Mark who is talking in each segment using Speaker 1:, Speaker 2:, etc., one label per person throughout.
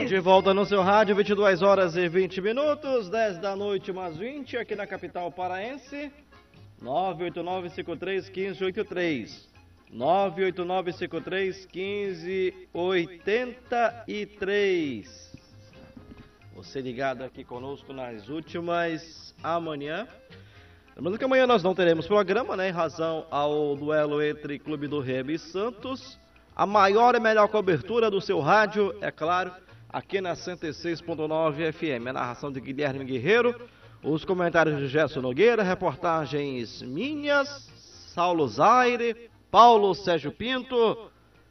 Speaker 1: Estamos de volta no seu rádio, 22 horas e 20 minutos, 10 da noite mais 20, aqui na capital paraense. 989531583. 989531583. Você ligado aqui conosco nas últimas amanhã. Lembrando que amanhã nós não teremos programa, né? Em razão ao duelo entre Clube do Remo e Santos. A maior e melhor cobertura do seu rádio, é claro, aqui na 106.9 FM. A narração de Guilherme Guerreiro, os comentários de Gerson Nogueira, reportagens minhas, Saulo Zaire, Paulo Sérgio Pinto,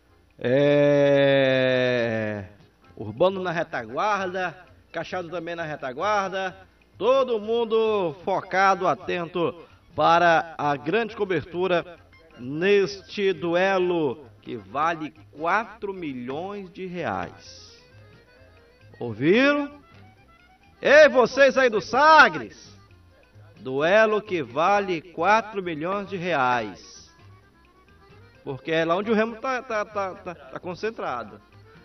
Speaker 1: Urbano na retaguarda, Cachado também na retaguarda, todo mundo focado, atento para a grande cobertura neste duelo que vale 4 milhões de reais. Ouviram? Ei, vocês aí do Sagres! Duelo que vale 4 milhões de reais. Porque é lá onde o Remo tá concentrado.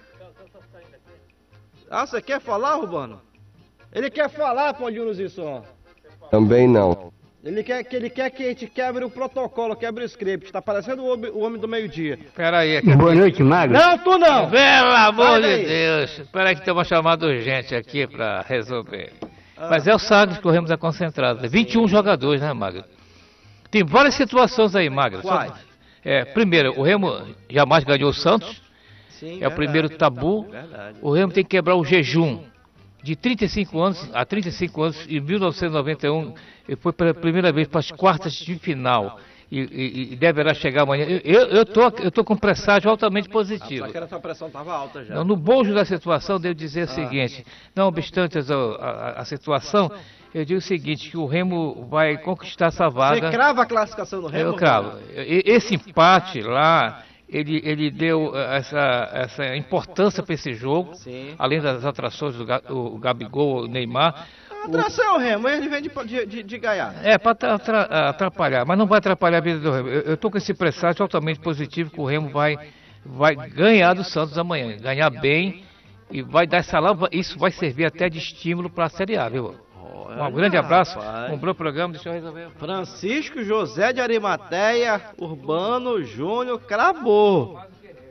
Speaker 1: Ah, você quer falar, Urbano? Ele quer falar, Paulinho Zisson.
Speaker 2: Também não.
Speaker 1: Ele quer que a gente quebre o protocolo, quebre o script. Tá parecendo o homem do meio-dia.
Speaker 3: Pera aí.
Speaker 4: Boa noite, Magro.
Speaker 1: Não, tu não!
Speaker 3: Pelo amor de Deus. Espera aí que tem uma chamada urgente aqui pra resolver. Mas é o Sagres que o Remo tá concentrado. 21 jogadores, né, Magro? Tem várias situações aí, Magro.
Speaker 1: Quais?
Speaker 3: Primeiro, o Remo jamais ganhou o Santos.
Speaker 1: Sim,
Speaker 3: É o primeiro tabu.
Speaker 1: Verdade.
Speaker 3: O Remo tem que quebrar o jejum. De 35 anos, há 35 anos, em 1991, ele foi pela primeira vez para as quartas de final e deverá chegar amanhã. Eu tô com presságio altamente positivo.
Speaker 1: Só que a sua pressão estava alta já.
Speaker 3: Não, no bojo da situação, devo dizer o seguinte, não obstante a situação, eu digo o seguinte, que o Remo vai conquistar essa vaga.
Speaker 1: Você crava a classificação do Remo?
Speaker 3: Eu cravo. Esse empate lá... Ele deu essa importância para esse jogo,
Speaker 1: Sim.
Speaker 3: Além das atrações do Gabigol, o Neymar.
Speaker 1: A atração é o Remo, ele vem de ganhar.
Speaker 3: Para atrapalhar, mas não vai atrapalhar a vida do Remo. Eu estou com esse presságio altamente positivo que o Remo vai ganhar do Santos amanhã, ganhar bem e vai dar essa lava. Isso vai servir até de estímulo para a Série A, viu? Um grande abraço, um bom programa, deixa eu resolver.
Speaker 1: Francisco José de Arimateia, Urbano Júnior, cravou.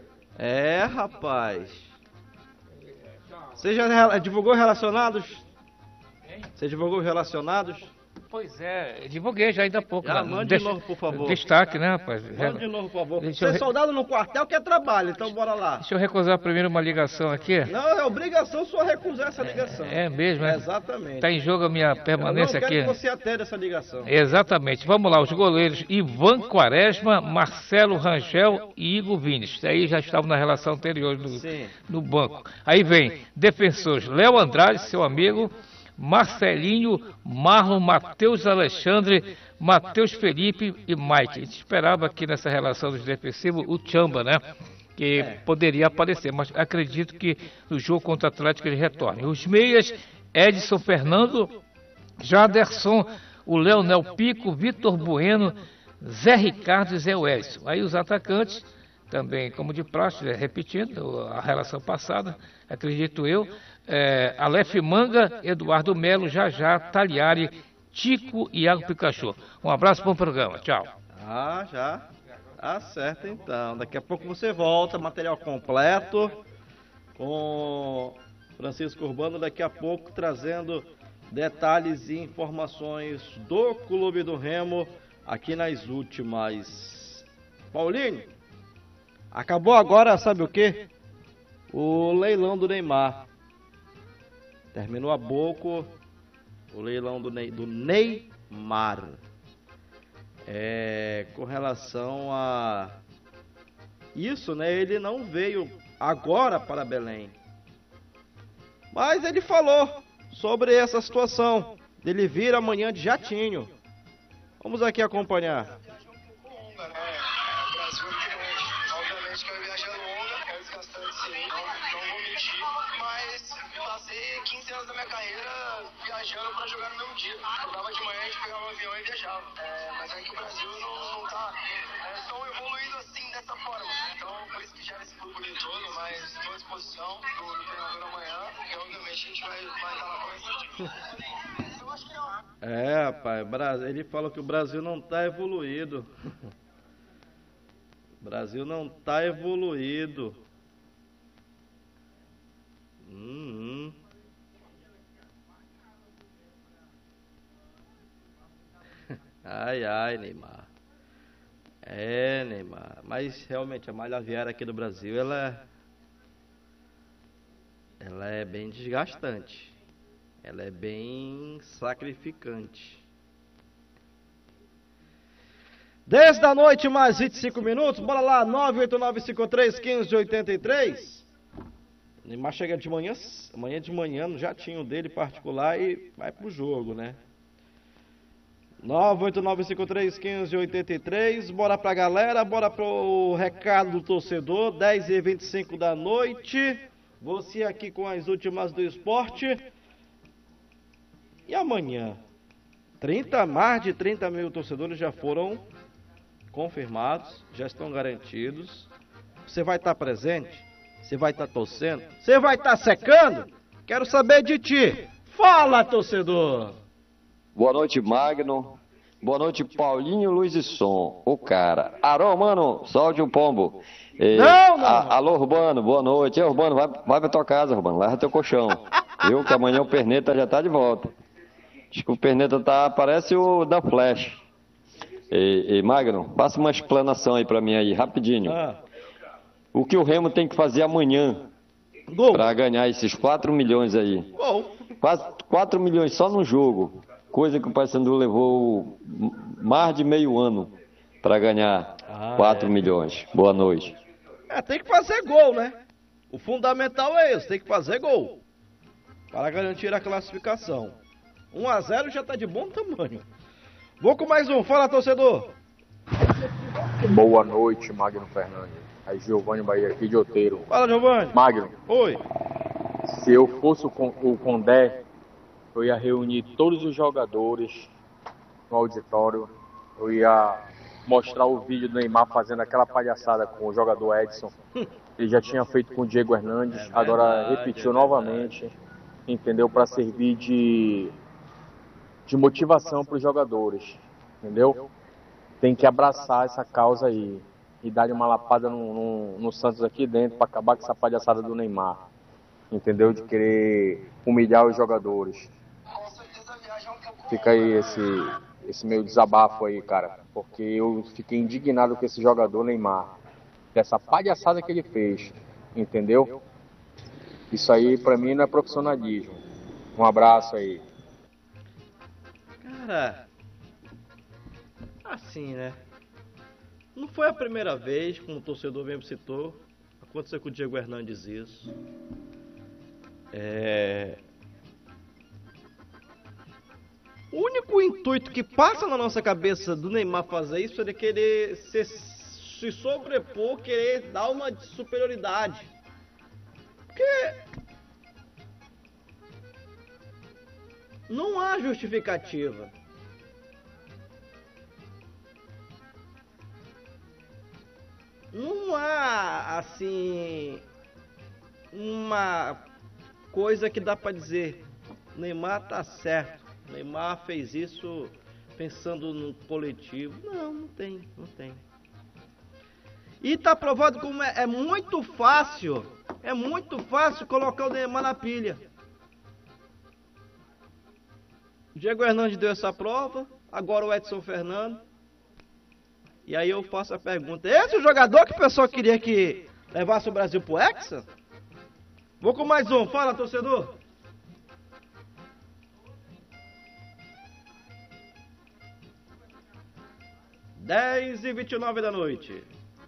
Speaker 1: Rapaz. Você já divulgou relacionados? Você divulgou os relacionados?
Speaker 3: Pois é, divulguei já ainda há pouco.
Speaker 1: Já, mande de novo, por favor.
Speaker 3: Destaque, né, rapaz?
Speaker 1: Mande de novo, por favor.
Speaker 3: Deixa eu
Speaker 1: Ser soldado no quartel que é trabalho, então bora lá.
Speaker 3: Deixa eu recusar primeiro uma ligação aqui.
Speaker 1: Não, é obrigação sua recusar essa ligação.
Speaker 3: É mesmo, é?
Speaker 1: Exatamente.
Speaker 3: Está em jogo a minha permanência aqui.
Speaker 1: Eu não quero que você atenda essa ligação.
Speaker 3: Exatamente. Vamos lá, os goleiros Ivan Quaresma, Marcelo Rangel e Igor Vines. Isso aí já estavam na relação anterior no banco. Aí vem defensores Léo Andrade, seu amigo, Marcelinho, Marlon, Matheus Alexandre, Matheus Felipe e Mike. A gente esperava aqui nessa relação dos defensivos o Chamba, né? Que poderia aparecer, mas acredito que no jogo contra o Atlético ele retorne. Os meias, Edson Fernando, Jaderson, o Leonel Pico, Vitor Bueno, Zé Ricardo e Zé Wellison. Aí os atacantes, também como de praxe, repetindo a relação passada, acredito eu, Aleph Manga, Eduardo Melo, Jajá, Taliari, Tico e Iago Pikachu. Um abraço, bom programa, tchau.
Speaker 1: Já. Tá certo então. Daqui a pouco você volta, material completo com Francisco Urbano, daqui a pouco trazendo detalhes e informações do Clube do Remo aqui nas últimas. Paulinho, acabou agora, sabe o quê? O leilão do Neymar. Terminou há pouco o leilão do Neymar. Com relação a isso, né? Ele não veio agora para Belém. Mas ele falou sobre essa situação dele vir amanhã de jatinho. Vamos aqui acompanhar.
Speaker 5: Obviamente que é uma viagem longa, é desgastante sim, não vou mentir, mas passei 15 anos da minha carreira viajando pra jogar no mesmo dia. Jogava de manhã, a gente pegava um avião e viajava. Mas é que o Brasil não tá tão evoluído assim dessa forma. Então, por isso que gera esse burburinho todo, mas estou à disposição do treinador amanhã. gente vai estar lá com eu acho que não.
Speaker 1: É, rapaz, ele falou que o Brasil não tá evoluído. O Brasil não tá evoluído. Ai, ai, Neymar. É, Neymar. Mas realmente a malha viária aqui do Brasil, ela é bem desgastante. Ela é bem sacrificante. 10 da noite, mais 25 minutos. Bora lá, 989531583. Neymar chega de manhã, amanhã de manhã, no jatinho dele particular e vai pro jogo, né? 989531583. Bora pra galera, bora pro recado do torcedor. 10h25 da noite. Você aqui com as últimas do esporte. E amanhã? Mais de 30 mil torcedores já foram confirmados, já estão garantidos. Você vai estar presente? Você vai estar torcendo? Você vai estar secando? Quero saber de ti. Fala, torcedor!
Speaker 2: Boa noite, Magno. Boa noite, Paulinho Luiz e Som. O cara. Arô, mano, solte um pombo.
Speaker 1: Não.
Speaker 2: Alô, Urbano, boa noite. Urbano, vai pra tua casa, Urbano. Leva teu colchão. Viu que amanhã o Perneta já tá de volta. Acho que o Perneta parece o da Flash. Magno, passa uma explanação aí pra mim aí, rapidinho. O que o Remo tem que fazer amanhã pra ganhar esses 4 milhões aí?
Speaker 1: Gol.
Speaker 2: 4 milhões só no jogo. Coisa que o Paysandu levou mais de meio ano pra ganhar 4 milhões. Boa noite.
Speaker 1: Tem que fazer gol, né? O fundamental é esse, tem que fazer gol. Para garantir a classificação. 1-0 já tá de bom tamanho. Vou com mais um, fala, torcedor.
Speaker 4: Boa noite, Magno Fernandes. É Giovanni Bahia aqui de Outeiro.
Speaker 1: Fala, Giovanni.
Speaker 4: Magno.
Speaker 1: Oi.
Speaker 4: Se eu fosse o Condé, eu ia reunir todos os jogadores no auditório. Eu ia mostrar o vídeo do Neymar fazendo aquela palhaçada com o jogador Edson. Ele já tinha feito com o Diego Hernandes, agora repetiu novamente, entendeu? Para servir de motivação para os jogadores, entendeu? Tem que abraçar essa causa aí e dar uma lapada no Santos aqui dentro para acabar com essa palhaçada do Neymar, entendeu? De querer humilhar os jogadores. Fica aí esse meu desabafo aí, cara, porque eu fiquei indignado com esse jogador Neymar, dessa palhaçada que ele fez, entendeu? Isso aí pra mim não é profissionalismo. Um abraço aí.
Speaker 1: Cara, assim, né? Não foi a primeira vez, como o torcedor mesmo citou, aconteceu com o Diego Hernandes isso. O único intuito que passa na nossa cabeça do Neymar fazer isso é querer se sobrepor, querer dar uma superioridade. Porque não há justificativa. Não há, assim, uma coisa que dá pra dizer, Neymar tá certo, Neymar fez isso pensando no coletivo. Não tem. E tá provado como é muito fácil colocar o Neymar na pilha. O Diego Hernandes deu essa prova, agora o Edson Fernando. E aí eu faço a pergunta, esse é o jogador que o pessoal queria que levasse o Brasil pro Hexa? Vou com mais um, fala, torcedor. Dez e 29 da noite.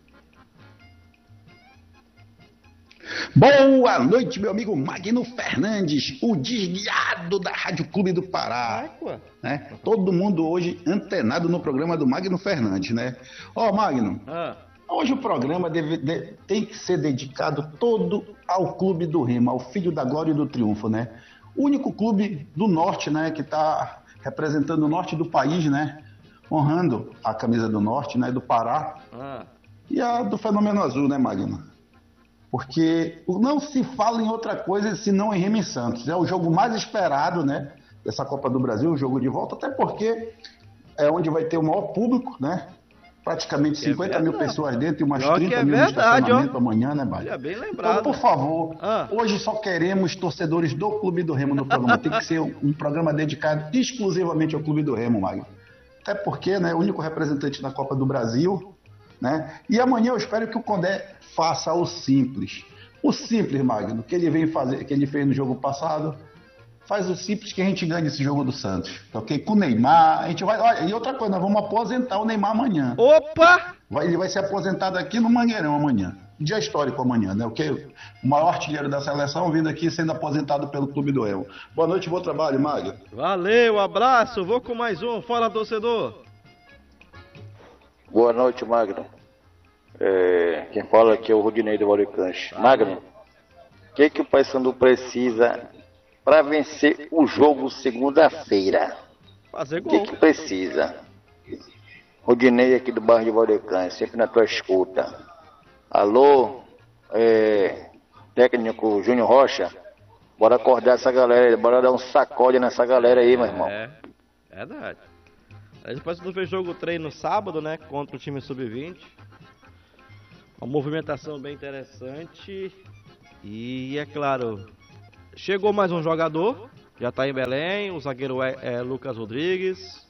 Speaker 6: Boa noite, meu amigo Magno Fernandes, o desguiado da Rádio Clube do Pará. Né? Todo mundo hoje antenado no programa do Magno Fernandes, né? Ó, Magno, hoje o programa tem que ser dedicado todo ao Clube do Remo, ao Filho da Glória e do Triunfo, né? O único clube do Norte, né, que está representando o Norte do país, né? Honrando a camisa do Norte, né, do Pará. E a do Fenômeno Azul, né, Magno? porque não se fala em outra coisa senão em Remo e Santos. É o jogo mais esperado, né, dessa Copa do Brasil, o jogo de volta, até porque é onde vai ter o maior público, né? Praticamente 50 mil pessoas dentro e umas 30 mil no estacionamento amanhã, né, Mário?
Speaker 1: Bem lembrado.
Speaker 6: Então, por favor, hoje só queremos torcedores do Clube do Remo no programa. Tem que ser um programa dedicado exclusivamente ao Clube do Remo, Mário. Até porque, né, o único representante da Copa do Brasil, né? E amanhã eu espero que o Condé faça o simples. O simples, Magno, que ele fez no jogo passado. Faz o simples que a gente ganha esse jogo do Santos. Ok? Com o Neymar, a gente vai. Olha, e outra coisa, nós vamos aposentar o Neymar amanhã.
Speaker 1: Opa!
Speaker 6: Ele vai ser aposentado aqui no Mangueirão amanhã. Dia histórico amanhã, né? Ok? O maior artilheiro da seleção vindo aqui sendo aposentado pelo Clube do Remo. Boa noite, bom trabalho, Magno.
Speaker 1: Valeu, abraço. Vou com mais um. Fala, torcedor.
Speaker 7: Boa noite, Magno. Quem fala aqui é o Rodinei do Valecante. Magno, o que o Paysandu precisa para vencer o jogo segunda-feira?
Speaker 1: Fazer gol.
Speaker 7: O que precisa? Rodinei aqui do bairro de Valecante, sempre na tua escuta. Alô, técnico Júnior Rocha, bora acordar essa galera, bora dar um sacode nessa galera aí, meu irmão.
Speaker 1: Verdade. A gente passou fez jogo treino sábado, né, contra o time sub-20. Uma movimentação bem interessante. E é claro, chegou mais um jogador, já está em Belém, o zagueiro é Lucas Rodrigues.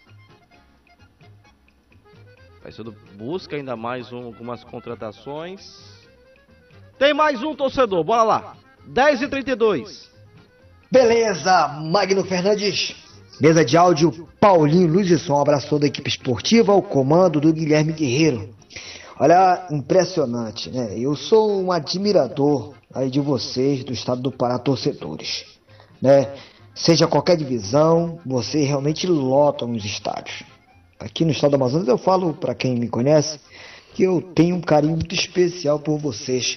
Speaker 1: Vai ser busca ainda mais algumas contratações. Tem mais um torcedor, bora lá. 10h32.
Speaker 8: Beleza, Magno Fernandes. Mesa de áudio, Paulinho Luz e Som. Um abraço da equipe esportiva, ao comando do Guilherme Guerreiro. Olha, impressionante, né? Eu sou um admirador aí de vocês, do estado do Pará, torcedores, né? Seja qualquer divisão, vocês realmente lotam os estádios. Aqui no estado do Amazonas eu falo, para quem me conhece, que eu tenho um carinho muito especial por vocês.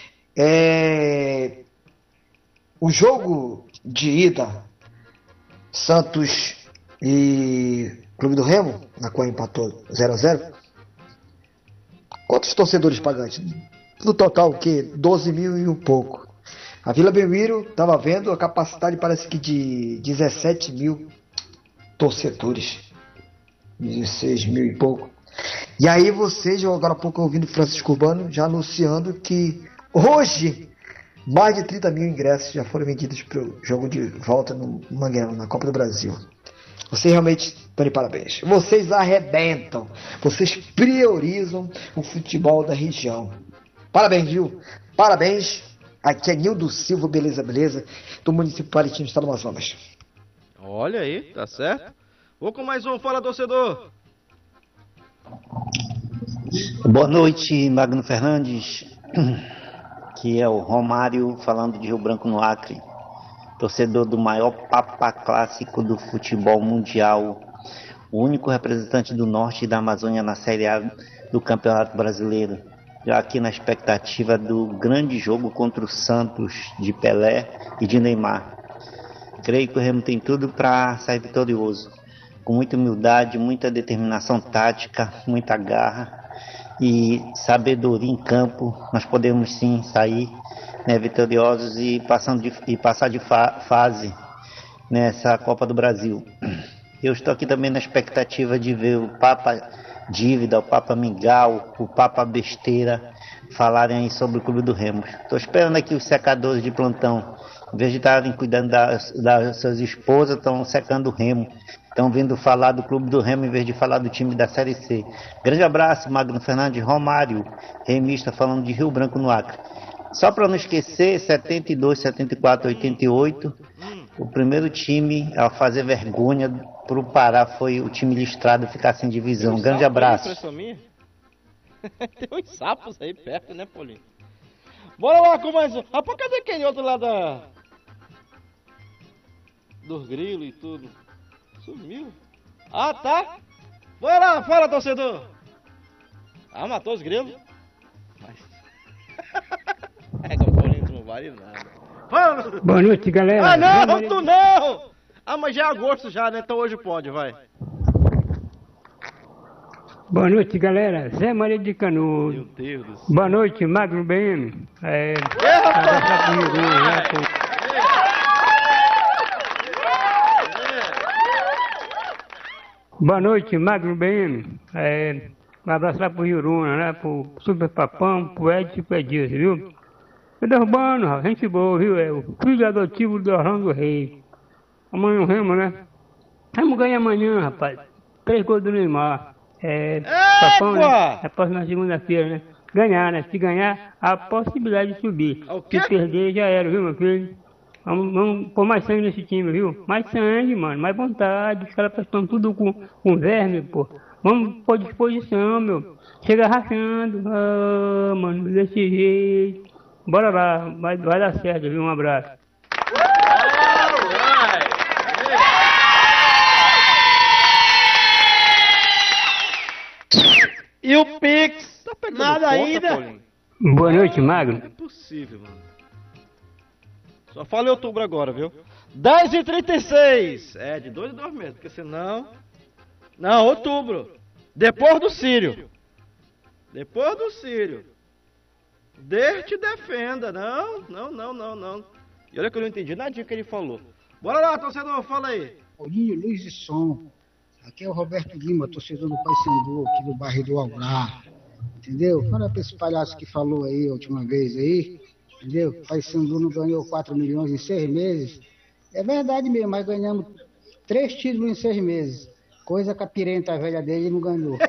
Speaker 8: O jogo de ida, Santos e Clube do Remo, na qual empatou 0-0, quantos torcedores pagantes? No total, o quê? 12 mil e um pouco. A Vila Belmiro, estava vendo, a capacidade parece que de 17 mil torcedores. 16 mil e pouco. E aí vocês, agora há pouco ouvindo Francisco Urbano, já anunciando que hoje mais de 30 mil ingressos já foram vendidos para o jogo de volta no Mangueirão, na Copa do Brasil. Vocês realmente estão de parabéns. Vocês arrebentam. Vocês priorizam o futebol da região. Parabéns, viu? Parabéns. Aqui é Nildo Silva, beleza, do município de Parintins, estado do Amazonas.
Speaker 1: Olha aí, tá certo? Vou com mais um, fala torcedor.
Speaker 9: Boa noite, Magno Fernandes. Que é o Romário falando de Rio Branco no Acre. Torcedor do maior papa clássico do futebol mundial. O único representante do norte da Amazônia na Série A do Campeonato Brasileiro. Já aqui na expectativa do grande jogo contra o Santos de Pelé e de Neymar. Creio que o Remo tem tudo para sair vitorioso. Com muita humildade, muita determinação tática, muita garra e sabedoria em campo, nós podemos sim sair, né, vitoriosos e passar de fase nessa Copa do Brasil. Eu estou aqui também na expectativa de ver o Papa Dívida, o Papa Mingau, o Papa Besteira falarem aí sobre o Clube do Remo. Estou esperando aqui os secadores de plantão, em vez de estarem cuidando das suas esposas, estão secando o Remo. Estão vindo falar do Clube do Remo em vez de falar do time da Série C. Grande abraço, Magno Fernandes. Romário, remista, falando de Rio Branco no Acre. Só para não esquecer, 72, 74, 88, o primeiro time a fazer vergonha para o Pará foi o time listrado ficar sem divisão. Grande abraço.
Speaker 1: Tem uns sapos aí perto, né, Paulinho? Bora lá com mais um. Rapaz, cadê aquele outro lá dos grilos e tudo? Sumiu. Ah, tá. Bora lá, fala, torcedor. Ah, matou os grilos. Mas... o Paulinho não vale nada. Fala.
Speaker 10: Boa noite, galera.
Speaker 1: Ah, não, tu não. Ah, mas já é agosto já, né? Então hoje pode, vai.
Speaker 10: Boa noite, galera. Zé Maria de Canudo.
Speaker 1: Meu Deus do céu.
Speaker 10: Boa noite, Magno BM. Boa noite, Magno BM. Um abraço lá pro Juruna, né? Pro Super Papão, pro Edson e pro Edilson, viu? Cadê Urbano, gente boa, viu? É o filho adotivo do Orlando Rei. Amanhã o Remo, né? Remo ganha amanhã, rapaz. 3 gols do Neymar. Papão, né? É próxima segunda-feira, né? Ganhar, né? Se ganhar, há a possibilidade de subir. Se perder, já era, viu, meu filho? Vamos pôr mais sangue nesse time, viu? Mais sangue, mano, mais vontade. Os caras estão tudo com verme, pô. Vamos pôr disposição, meu. Chega rachando. Ah, mano, desse jeito. Bora lá, vai dar certo, viu? Um abraço.
Speaker 1: E o Pix? Tá pegando nada ainda? Paulinho?
Speaker 10: Boa noite, Magno.
Speaker 1: Não é possível, mano. Só fala em outubro agora, viu? 10h36. É, de 2 em 2 meses, porque senão... Não, outubro. Depois do Sírio. Depois do Sírio. Deus te defenda. Não. E olha que eu não entendi nadinha que ele falou. Bora lá, torcedor, fala aí.
Speaker 11: Paulinho, luz e som. Aqui é o Roberto Lima, torcedor do Paysandu, aqui do bairro do Algar. Entendeu? Fala pra esse palhaço que falou aí a última vez aí. Entendeu? O Paysandu não ganhou 4 milhões em 6 meses. É verdade mesmo, mas ganhamos 3 títulos em 6 meses. Coisa que a pirenta velha dele não ganhou.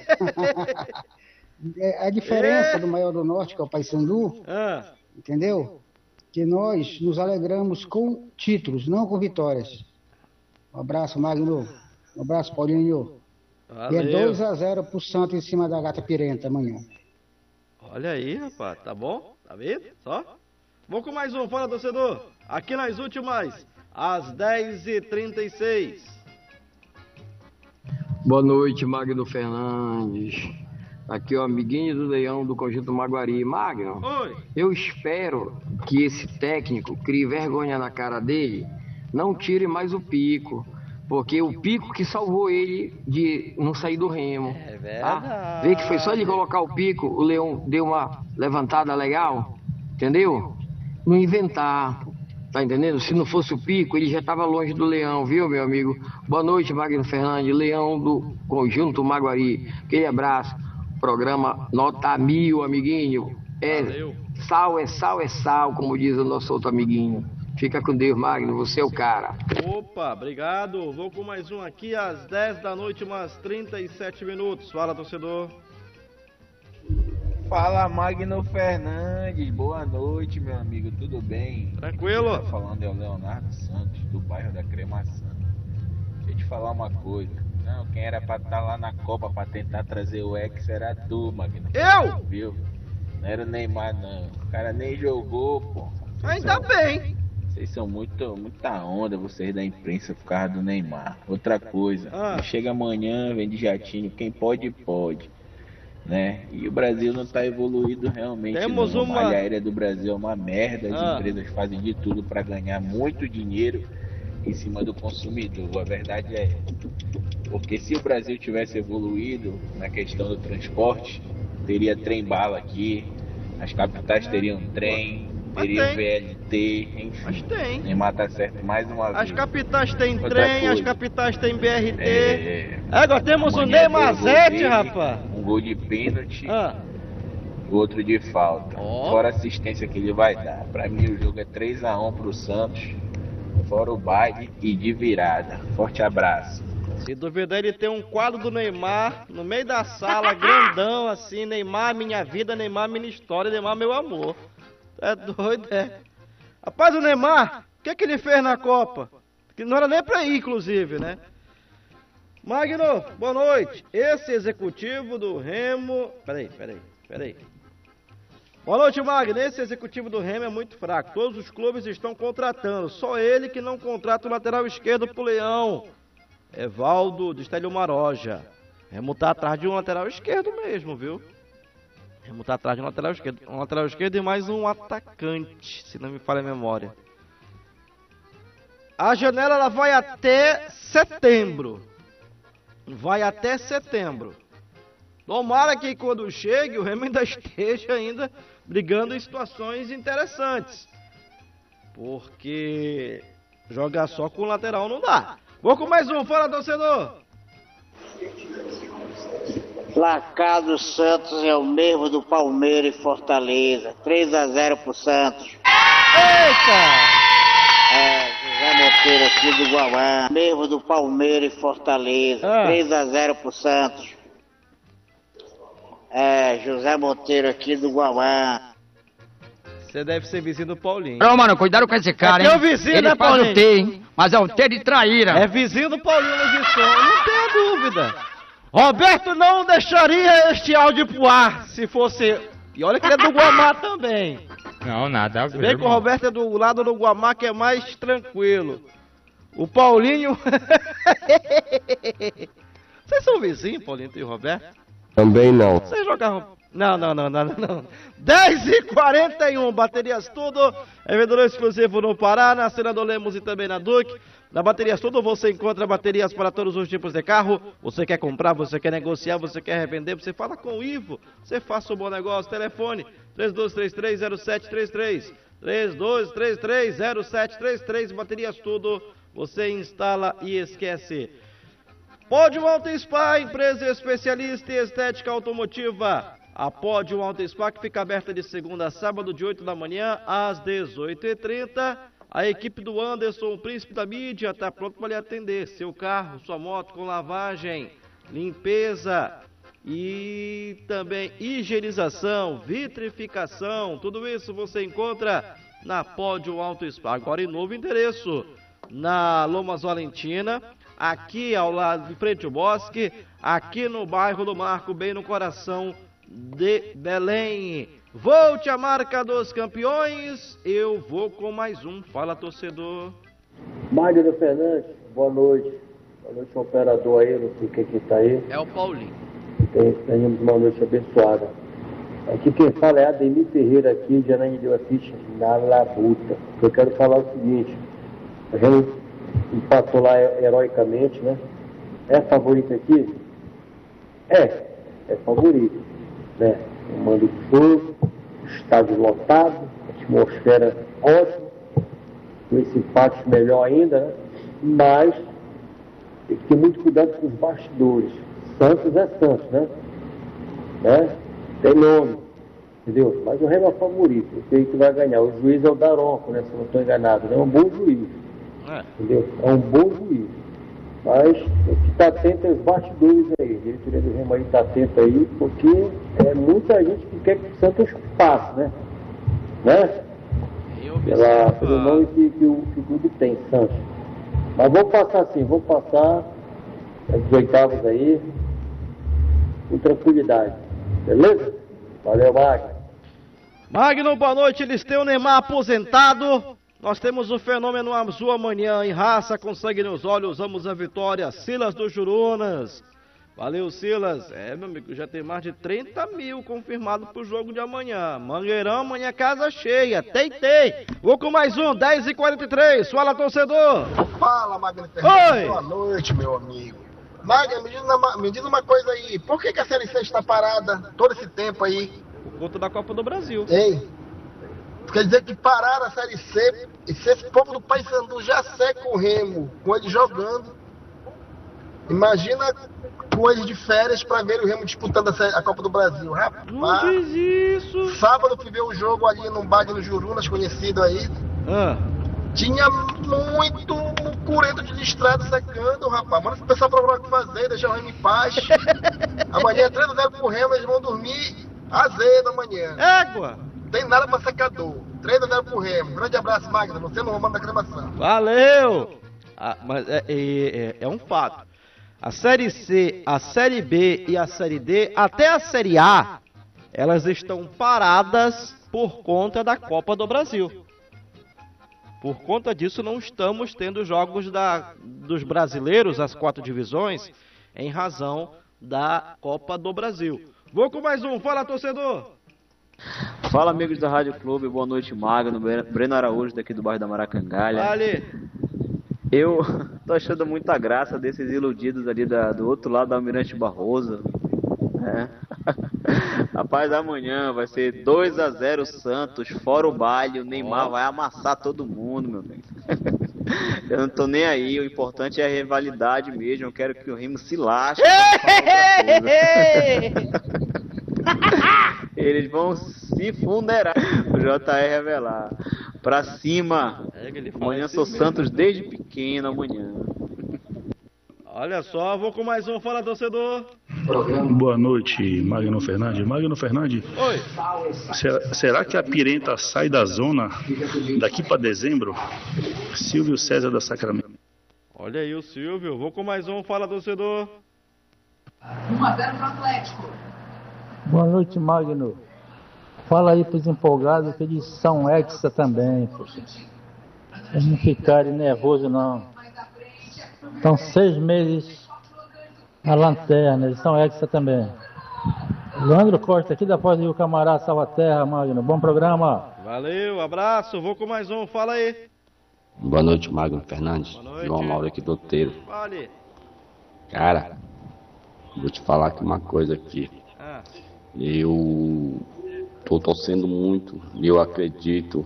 Speaker 11: A diferença do maior do norte, que é o Paysandu, entendeu? Que nós nos alegramos com títulos, não com vitórias. Um abraço, Magno. Um abraço, Paulinho.
Speaker 1: Valeu.
Speaker 11: E é 2-0 pro Santos em cima da Gata Pirenta amanhã.
Speaker 1: Olha aí, rapaz, tá bom? Tá vendo? Só? Vamos com mais um, fala, torcedor. Aqui nas últimas, às 10h36.
Speaker 12: Boa noite, Magno Fernandes. Aqui é o amiguinho do Leão do Conjunto Maguari. Magno,
Speaker 1: oi.
Speaker 12: Eu espero que esse técnico crie vergonha na cara dele, não tire mais o Pico, porque o Pico que salvou ele de não sair do Remo.
Speaker 1: É verdade.
Speaker 12: Tá? Vê que foi só ele colocar o Pico, o Leão deu uma levantada legal, entendeu? Não inventar, tá entendendo? Se não fosse o Pico, ele já estava longe do Leão, viu, meu amigo? Boa noite, Magno Fernandes, Leão do Conjunto Maguari. Aquele abraço. Programa nota 1000, amiguinho. Sal, como diz o nosso outro amiguinho. Fica com Deus, Magno, você é o cara.
Speaker 1: Opa, obrigado. Vou com mais um aqui às 10 da noite, umas 37 minutos. Fala, torcedor.
Speaker 13: Fala, Magno Fernandes. Boa noite, meu amigo. Tudo bem?
Speaker 1: Tranquilo.
Speaker 13: Quem tá falando é o Leonardo Santos, do bairro da Cremação. Deixa eu te falar uma coisa. Não, quem era pra estar lá na Copa pra tentar trazer o Ex era tu, Magno.
Speaker 1: Eu?
Speaker 13: Viu? Não era o Neymar, não. O cara nem jogou, pô.
Speaker 1: Ainda bem.
Speaker 13: Vocês são muita onda, vocês da imprensa, por causa do Neymar. Outra coisa, chega amanhã, vem de jatinho, quem pode, pode. Né? E o Brasil não tá evoluído realmente.
Speaker 1: Temos
Speaker 13: não.
Speaker 1: uma...
Speaker 13: A malha aérea do Brasil é uma merda, as empresas fazem de tudo pra ganhar muito dinheiro em cima do consumidor. A verdade é, porque se o Brasil tivesse evoluído na questão do transporte, teria trem-bala aqui, as capitais teriam trem, teria VLT, enfim.
Speaker 1: Mas tem.
Speaker 13: Neymar tá certo mais uma vez.
Speaker 1: As capitais têm trem, as capitais têm BRT. Agora temos o Neymarzete, rapaz.
Speaker 13: Um gol de pênalti, o outro de falta. Fora a assistência que ele vai dar. Pra mim o jogo é 3-1 pro Santos. Fora o baile e de virada. Forte abraço.
Speaker 1: Se duvidar, ele tem um quadro do Neymar no meio da sala, grandão assim. Neymar, minha vida, Neymar, minha história, Neymar, meu amor. É doido, é. Rapaz, o Neymar, o que ele fez na Copa? Que não era nem pra ir, inclusive, né? Magno, boa noite. Esse executivo do Remo... Peraí. Boa noite, Magno. Esse executivo do Remo é muito fraco. Todos os clubes estão contratando. Só ele que não contrata o lateral esquerdo pro Leão. Evaldo de Estélio Maroja. Remo tá atrás de um lateral esquerdo mesmo, viu? Remo tá atrás de um lateral esquerdo e mais um atacante, se não me falha a memória. A janela ela vai até setembro. Tomara que quando chegue o Remo ainda esteja ainda brigando em situações interessantes. Porque jogar só com o lateral não dá. Vou com mais um, fala torcedor!
Speaker 14: Placar do Santos é o mesmo do Palmeiras e Fortaleza. 3-0 pro Santos.
Speaker 1: Eita!
Speaker 14: José Monteiro aqui do Guauá. Mesmo do Palmeiras e Fortaleza. 3-0 pro Santos. José Monteiro aqui do Guauá.
Speaker 1: Você deve ser vizinho do Paulinho.
Speaker 15: Não, mano, cuidado com esse cara, hein?
Speaker 1: É vizinho,
Speaker 15: ele
Speaker 1: né,
Speaker 15: faz
Speaker 1: Paulinho?
Speaker 15: o T, hein? Mas é o T de traíra.
Speaker 1: É vizinho do Paulinho no som, não tenha dúvida. Roberto não deixaria este áudio pro ar, se fosse... E olha que ele é do Guamá também.
Speaker 3: Não, nada a ver.
Speaker 1: Se bem que o Roberto é do lado do Guamá, que é mais tranquilo. O Paulinho... Vocês são vizinhos, Paulinho e Roberto?
Speaker 16: Também não.
Speaker 1: Vocês jogavam... Não. 10h41, Baterias Tudo, é vendedor exclusivo no Pará, na Senador Lemos e também na Duque. Na Baterias Tudo você encontra baterias para todos os tipos de carro. Você quer comprar, você quer negociar, você quer revender, você fala com o Ivo. Você faça um bom negócio. Telefone 3233-0733. 3233-0733. Baterias Tudo, você instala e esquece. Pódio Auto Spa, empresa especialista em estética automotiva. A Pódio Auto Spa, que fica aberta de segunda a sábado, de 8 da manhã às 18h30. A equipe do Anderson, o príncipe da mídia, está pronto para lhe atender. Seu carro, sua moto com lavagem, limpeza e também higienização, vitrificação. Tudo isso você encontra na Pódio Auto Spa. Agora em novo endereço, na Lomas Valentina, aqui ao lado de frente ao Bosque, aqui no bairro do Marco, bem no coração de Belém. Volte a marca dos campeões, eu vou com mais um. Fala, torcedor.
Speaker 17: Magno Fernandes, boa noite. Boa noite, operador aí, não sei quem que tá aí.
Speaker 1: É o Paulinho.
Speaker 17: Tenhamos uma noite abençoada. Aqui quem fala é Ademir Ferreira aqui, de Ananindeua Ficha, na Labuta. Eu quero falar o seguinte, a gente empatou lá heroicamente, né? É favorito aqui? É favorito, né? O mando de fogo, estádio lotado, atmosfera ótima, com esse empate melhor ainda, né? Mas tem que ter muito cuidado com os bastidores. Santos é Santos, né? Tem nome, entendeu? Mas o Remo é favorito, eu sei que vai ganhar. O juiz é o Daronco, né? Se eu não estou enganado, né? É um bom juiz, entendeu? É um bom juiz. Mas tem que estar atento aos bastidores aí. A diretoria do Remo aí está atento aí, porque é muita gente que quer que o Santos passe, né? Pelo nome que o clube tem, Santos. Mas vamos passar sim, vamos passar as oitavas aí, com tranquilidade. Beleza? Valeu, Magno.
Speaker 1: Magno, boa noite. Eles têm o Neymar aposentado. Nós temos o fenômeno azul amanhã em raça, com sangue nos olhos, vamos a vitória. Silas do Jurunas. Valeu, Silas. Meu amigo, já tem mais de 30 mil confirmado pro jogo de amanhã. Mangueirão, amanhã casa cheia. Tem. Vou com mais um, 10h43. Fala, torcedor.
Speaker 18: Fala, Magno Fernandes.
Speaker 1: Oi.
Speaker 18: Boa noite, meu amigo. Magno, me diz uma coisa aí. Por que a Série C está parada todo esse tempo aí?
Speaker 1: Por conta da Copa do Brasil.
Speaker 18: Ei. Quer dizer que pararam a Série C e se esse povo do Paysandu já seca o Remo com ele jogando, imagina com eles de férias para ver o Remo disputando a Copa do Brasil. Rapaz,
Speaker 1: não diz isso.
Speaker 18: Sábado fui ver o jogo ali no bar no Jurunas, conhecido aí. Tinha muito mucureto de listrado secando, rapaz. Manda esse pessoal procurar o que fazer, deixar o Remo em paz. Amanhã é 3-0 pro Remo, eles vão dormir azedo amanhã.
Speaker 1: Égua!
Speaker 18: Tem nada pra secador. 3-0 pro Remo. Grande abraço, Magno. Você no Romano da Cremação.
Speaker 1: Valeu! Mas é um fato. A Série C, a Série B e a Série D, até a Série A, elas estão paradas por conta da Copa do Brasil. Por conta disso, não estamos tendo jogos dos brasileiros, as 4 divisões, em razão da Copa do Brasil. Vou com mais um. Fala, torcedor!
Speaker 19: Fala, amigos da Rádio Clube, boa noite, Magno, Breno Araújo, daqui do bairro da Maracangalha.
Speaker 1: Vale.
Speaker 19: Eu tô achando muita graça desses iludidos ali do outro lado da Almirante Barroso. Rapaz, amanhã vai ser 2-0 Santos, fora o baile, o Neymar vai amassar todo mundo, meu bem. Eu não tô nem aí, o importante é a rivalidade mesmo, eu quero que o Remo se lasque. Eles vão se funderar. O JR revelar. Pra cima. Amanhã sou Santos desde pequeno, amanhã.
Speaker 1: Olha só, vou com mais um Fala Torcedor.
Speaker 16: Boa noite, Magno Fernandes. Magno Fernandes.
Speaker 1: Oi.
Speaker 16: Será que a Pirenta sai da zona daqui para dezembro? Silvio César da Sacramento.
Speaker 1: Olha aí o Silvio. Vou com mais um Fala Torcedor.
Speaker 20: 1-0 pro Atlético.
Speaker 21: Boa noite, Magno. Fala aí pros empolgados que eles são hexa também, poxa. Eles não ficarem nervosos, não. Estão 6 meses na lanterna, eles são hexa também. Leandro Costa, aqui da Foz do Camará, Salvaterra, Magno. Bom programa.
Speaker 1: Valeu, abraço. Vou com mais um. Fala aí.
Speaker 22: Boa noite, Magno Fernandes.
Speaker 1: Boa noite.
Speaker 22: João Mauro aqui do Outeiro.
Speaker 1: Vale.
Speaker 22: Cara, vou te falar aqui uma coisa aqui. Eu tô torcendo muito e eu acredito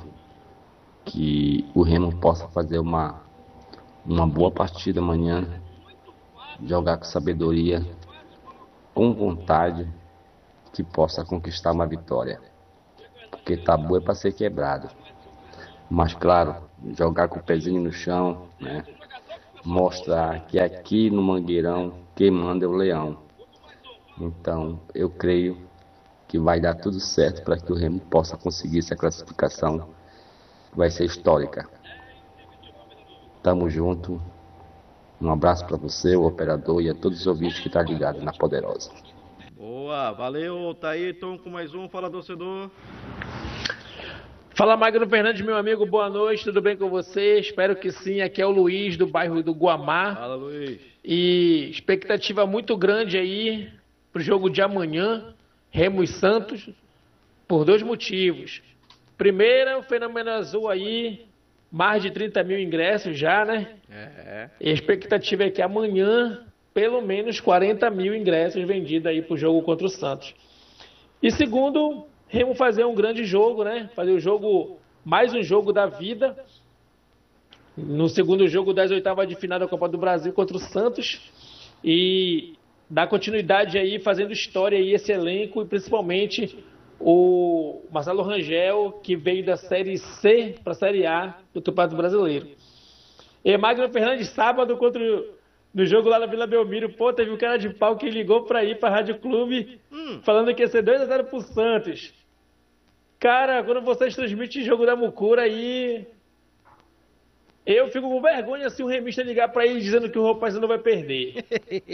Speaker 22: que o Remo possa fazer uma boa partida amanhã, jogar com sabedoria, com vontade, que possa conquistar uma vitória. Porque tabu é para ser quebrado. Mas claro, jogar com o pezinho no chão, né? Mostrar que aqui no Mangueirão quem manda é o Leão. Então eu creio que vai dar tudo certo para que o Remo possa conseguir essa classificação. Vai ser histórica. Tamo junto. Um abraço para você, o operador, e a todos os ouvintes que estão ligados na Poderosa.
Speaker 1: Boa, valeu, tá aí, Tom, com mais um Fala Torcedor.
Speaker 23: Fala, Magno Fernandes, meu amigo, boa noite, tudo bem com você? Espero que sim, aqui é o Luiz, do bairro do Guamá.
Speaker 1: Fala, Luiz.
Speaker 23: E expectativa muito grande aí pro jogo de amanhã, Remo e Santos, por 2 motivos. Primeiro, o Fenômeno Azul aí, mais de 30 mil ingressos já, né? E a expectativa é que amanhã, pelo menos 40 mil ingressos vendidos aí pro jogo contra o Santos. E segundo, Remo fazer um grande jogo, né? Fazer o jogo, mais um jogo da vida. No segundo jogo das oitavas de final da Copa do Brasil contra o Santos. E dar continuidade aí, fazendo história aí, esse elenco, e principalmente o Marcelo Rangel, que veio da Série C para a Série A do Campeonato Brasileiro. E Magno Fernandes, sábado, no jogo lá na Vila Belmiro, pô, teve um cara de pau que ligou para ir para a Rádio Clube, falando que ia ser 2-0 pro Santos. Cara, quando vocês transmitem jogo da Mucura aí, eu fico com vergonha se um remista ligar para ele dizendo que o rapaz não vai perder.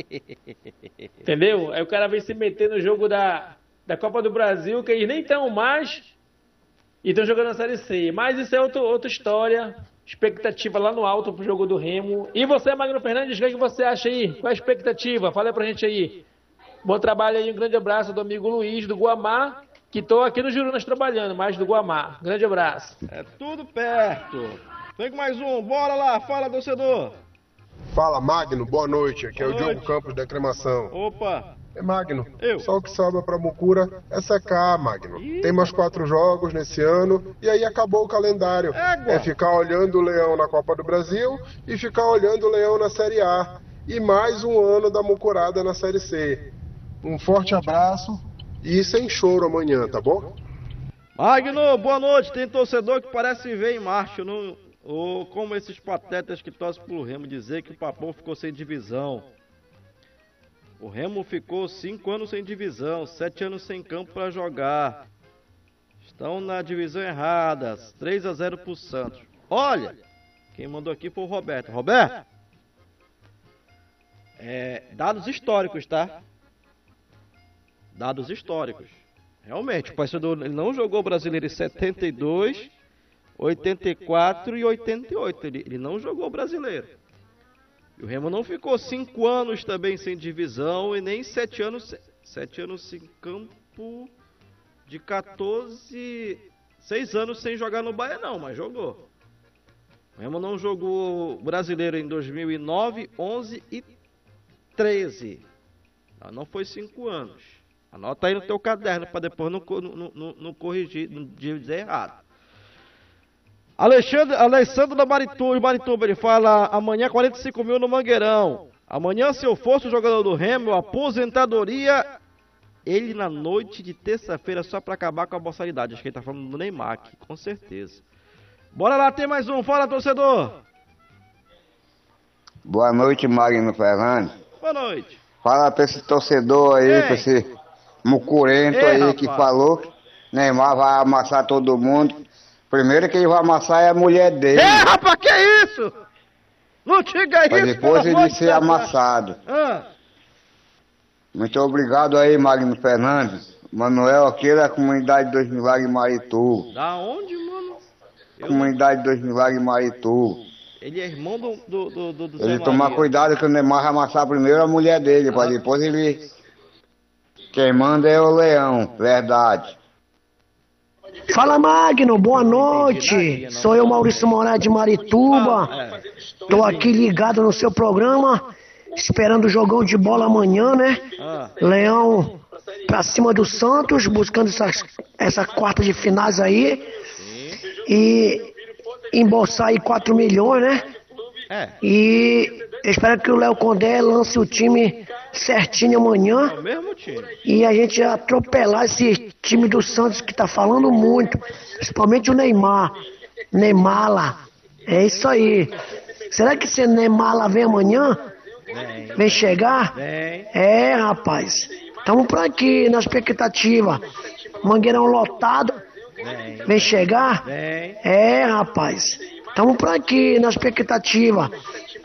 Speaker 23: Entendeu? Aí o cara vem se meter no jogo da Copa do Brasil, que eles nem estão mais e estão jogando na Série C. Mas isso é outra história. Expectativa lá no alto pro jogo do Remo. E você, Magno Fernandes, o que você acha aí? Qual a expectativa? Fala aí pra gente aí. Bom trabalho aí, um grande abraço do amigo Luiz, do Guamá, que tô aqui no Jurunas trabalhando, mais do Guamá. Grande abraço.
Speaker 1: É tudo perto. Vem com mais um, bora lá, fala, torcedor.
Speaker 24: Fala, Magno, boa noite. Aqui é o Diogo Campos da Cremação.
Speaker 1: Opa.
Speaker 24: Magno, só o que sobra pra Mucura é secar, Magno. Tem mais 4 jogos nesse ano e aí acabou o calendário. É ficar olhando o Leão na Copa do Brasil e ficar olhando o Leão na Série A. E mais um ano da Mucurada na Série C. Um forte abraço e sem choro amanhã, tá bom?
Speaker 1: Magno, boa noite. Tem torcedor que parece ver em marcha, não? Ou como esses patetas que torcem pro Remo dizer que o Papão ficou sem divisão. O Remo ficou 5 anos sem divisão, 7 anos sem campo para jogar. Estão na divisão errada, 3-0 pro Santos. Olha, quem mandou aqui foi o Roberto. Roberto, dados históricos, tá? Dados históricos. Realmente, o Paysandu não jogou brasileiro em 72, 84 e 88. Ele não jogou brasileiro. E o Remo não ficou 5 anos também sem divisão e nem 7 anos sem campo, de 6 anos sem jogar no Bahia não, mas jogou. O Remo não jogou brasileiro em 2009, 11 e 13. Não foi 5 anos. Anota aí no teu caderno para depois não corrigir, não dizer errado. Alessandro da Marituba, ele fala, amanhã 45 mil no Mangueirão. Amanhã, se eu fosse o jogador do Remo, aposentadoria ele na noite de terça-feira só para acabar com a boçalidade. Acho que ele tá falando do Neymar aqui, com certeza. Bora lá, tem mais um. Fala, torcedor.
Speaker 2: Boa noite, Magno Fernandes.
Speaker 1: Boa noite.
Speaker 2: Fala pra esse torcedor aí, pra esse mucurento aí, rapaz, que falou que Neymar vai amassar todo mundo. Primeiro quem vai amassar é a mulher dele.
Speaker 1: Rapaz, que isso? Não diga isso,
Speaker 2: mas depois ele ser amassado. Muito obrigado aí, Magno Fernandes. Manuel aqui da comunidade Dois Milagres Marituba.
Speaker 1: Da onde, mano?
Speaker 2: Comunidade Dois Milagres Marituba.
Speaker 1: Ele é irmão do
Speaker 2: Ele tomar cuidado que o Neymar vai amassar primeiro a mulher dele, para depois ele... Quem manda é o Leão, verdade.
Speaker 4: Fala, Magno, boa noite. Sou eu, Maurício Moraes de Marituba. Tô aqui ligado no seu programa, esperando o jogão de bola amanhã, né? Leão pra cima do Santos, buscando essa quarta de finais aí. E embolsar aí 4 milhões, né? E eu espero que o Léo Condé lance o time certinho amanhã.
Speaker 1: É o mesmo time.
Speaker 4: E a gente atropelar esse time do Santos que tá falando muito. Principalmente o Neymar. Neymar lá. É isso aí. Será que esse Neymar lá vem amanhã? Vem chegar? É, rapaz. Tamo por aqui na expectativa. Mangueirão lotado. Vem chegar? É, rapaz. Tamo por aqui na expectativa.